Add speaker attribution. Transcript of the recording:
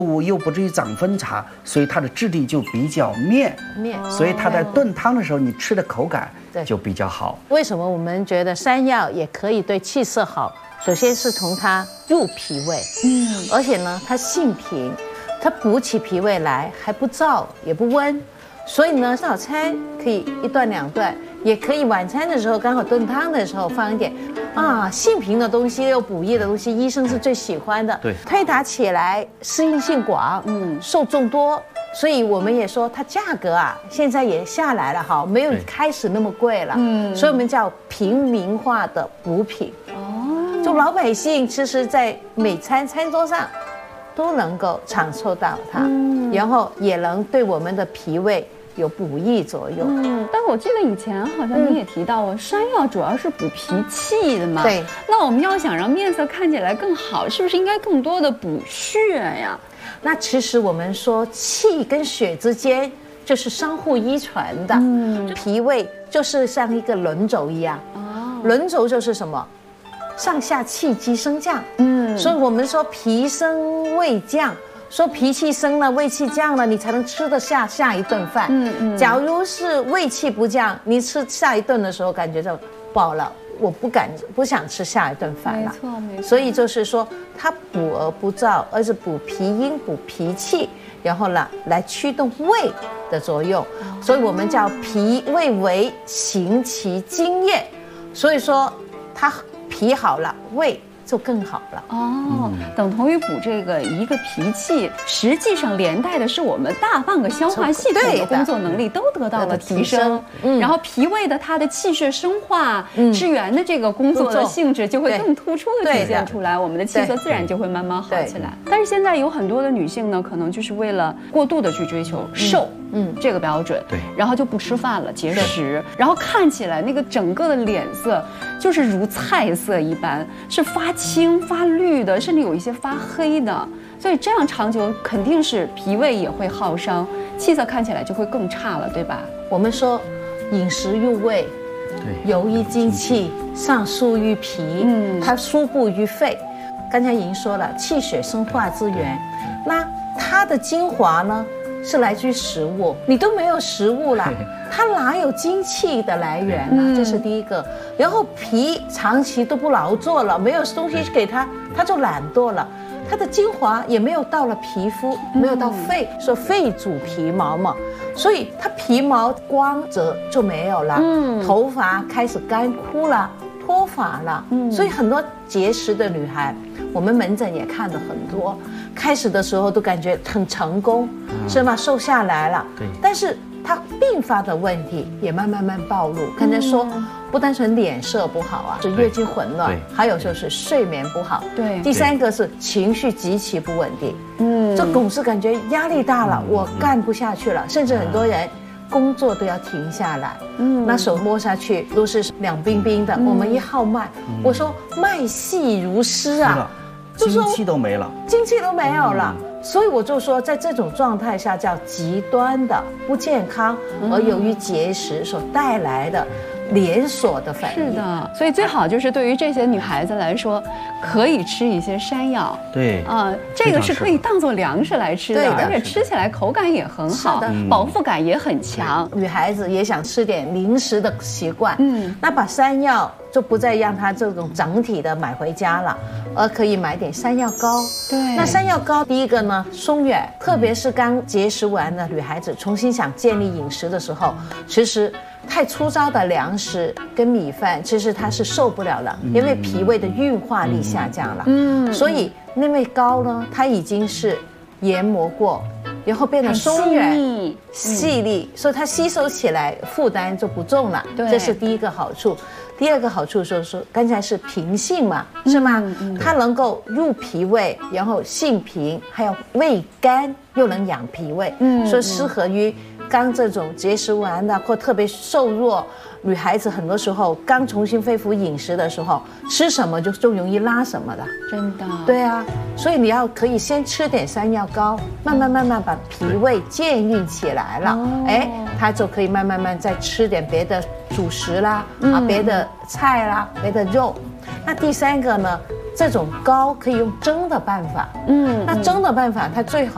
Speaker 1: 又不至于长分叉，所以它的质地就比较面，所以它在炖汤的时候，你吃的口感就比较好。
Speaker 2: 为什么我们觉得山药也可以对气色好？首先是从它入脾胃，而且呢，它性平，它补起脾胃来，还不燥也不温，所以呢，早餐可以1段2段，也可以晚餐的时候刚好炖汤的时候放一点。性平的东西又补益的东西，医生是最喜欢的。
Speaker 1: 对，
Speaker 2: 推打起来适应性广，受众多，所以我们也说它价格现在也下来了哈，没有开始那么贵了。所以我们叫平民化的补品。就老百姓其实，在每餐桌上都能够尝受到它，然后也能对我们的脾胃有补益作用。
Speaker 3: 但我记得以前好像你也提到过，山药主要是补脾气的嘛。
Speaker 2: 对。
Speaker 3: 那我们要想让面色看起来更好，是不是应该更多的补血呀？
Speaker 2: 那其实我们说气跟血之间就是相互依传的。脾胃就是像一个轮轴一样。轮轴就是什么？上下气机升降。所以我们说脾升胃降。说脾气升了，胃气降了，你才能吃得下下一顿饭。假如是胃气不降，你吃下一顿的时候感觉就饱了，我不想吃下一顿饭了。
Speaker 3: 没错。
Speaker 2: 所以就是说，它补而不燥，而是补脾阴、补脾气，然后呢来驱动胃的作用。所以我们叫脾胃为行其津液。所以说，它脾好了，胃就更好了。
Speaker 3: 等同于补这个一个脾气，实际上连带的是我们大半个消化系统的工作能力都得到了提升。然后脾胃的它的气血生化、支援的这个工作的性质就会更突出的体现出来，我们的气色自然就会慢慢好起来。但是现在有很多的女性呢，可能就是为了过度的去追求瘦，这个标准，然后就不吃饭了，节食，然后看起来那个整个的脸色就是如菜色一般，是发青发绿的，甚至有一些发黑的，所以这样长久肯定是脾胃也会耗伤，气色看起来就会更差了，对吧？
Speaker 2: 我们说饮食入胃，游益精气，上疏于脾，它输布于肺。刚才已经说了，气血生化之源，那它的精华呢是来自于食物，你都没有食物了，它哪有精气的来源呢？这是第一个。然后脾长期都不劳作了，没有东西给它，它就懒惰了。它的精华也没有到了皮肤，没有到肺，说肺主皮毛嘛，所以它皮毛光泽就没有了，头发开始干枯了，脱发了。所以很多节食的女孩，我们门诊也看了很多，开始的时候都感觉很成功，是吗？瘦下来了，但是它并发的问题也慢慢暴露。刚才说，不单纯脸色不好是月经混乱，还有就是睡眠不好，第三个是情绪极其不稳定，这总是感觉压力大了，我干不下去了，甚至很多人工作都要停下来，那手摸下去都是凉冰冰的。我们一号脉，我说脉细如丝
Speaker 1: 精气都没了，
Speaker 2: 精气都没有了。所以我就说，在这种状态下叫极端的不健康，而由于节食所带来的连锁的反应。
Speaker 3: 是的，所以最好就是对于这些女孩子来说，可以吃一些山药。这个是可以当做粮食来吃的，而且吃起来口感也很好，饱腹感也很强。
Speaker 2: 女孩子也想吃点零食的习惯，那把山药就不再让它这种整体的买回家了，而可以买点山药膏。那山药膏第一个呢，松软，特别是刚节食完的女孩子重新想建立饮食的时候，其实太粗糙的粮食跟米饭，其实它是受不了的，因为脾胃的运化力下降了。所以那味膏呢，它已经是研磨过，然后变得松软细腻，所以它吸收起来负担就不重了。这是第一个好处。第二个好处说刚才是平性嘛，是吗？它能够入脾胃，然后性平，还有味甘，又能养脾胃，所以适合于刚这种节食完的或特别瘦弱女孩子，很多时候刚重新恢复饮食的时候，吃什么就容易拉什么的。
Speaker 3: 真的。
Speaker 2: 对啊，所以你可以先吃点山药膏，慢慢把脾胃健运起来了，它就可以慢慢再吃点别的主食啦，别的菜啦，别的肉。那第三个呢，这种膏可以用蒸的办法，那蒸的办法它最好